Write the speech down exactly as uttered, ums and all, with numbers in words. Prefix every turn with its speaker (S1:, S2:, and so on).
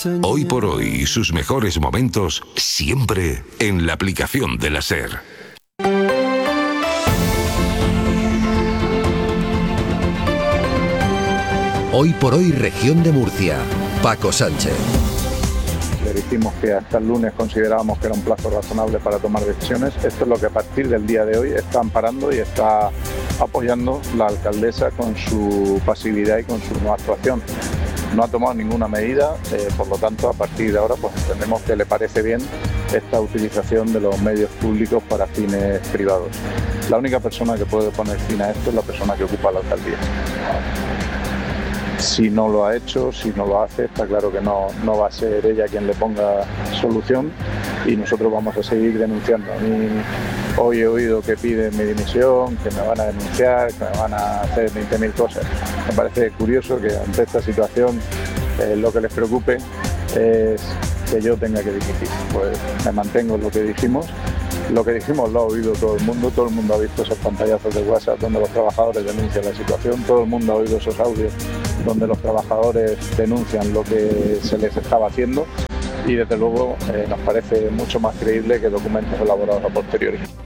S1: Hoy por hoy, sus mejores momentos siempre en la aplicación de la SER.
S2: Hoy por hoy, Región de Murcia. Paco Sánchez.
S3: Le dijimos que hasta el lunes considerábamos que era un plazo razonable para tomar decisiones. Esto es lo que a partir del día de hoy está amparando y está apoyando la alcaldesa con su pasividad y con su no actuación. No ha tomado ninguna medida, eh, por lo tanto, a partir de ahora pues entendemos que le parece bien esta utilización de los medios públicos para fines privados. La única persona que puede poner fin a esto es la persona que ocupa la alcaldía. Si no lo ha hecho, si no lo hace, está claro que no, no va a ser ella quien le ponga solución y nosotros vamos a seguir denunciando. A mí hoy he oído que piden mi dimisión, que me van a denunciar, que me van a hacer veinte mil cosas. Me parece curioso que ante esta situación eh, lo que les preocupe es que yo tenga que dimitir. Pues me mantengo en lo que dijimos. Lo que dijimos lo ha oído todo el mundo, todo el mundo ha visto esos pantallazos de WhatsApp donde los trabajadores denuncian la situación, todo el mundo ha oído esos audios donde los trabajadores denuncian lo que se les estaba haciendo y desde luego eh, nos parece mucho más creíble que documentos elaborados a posteriori.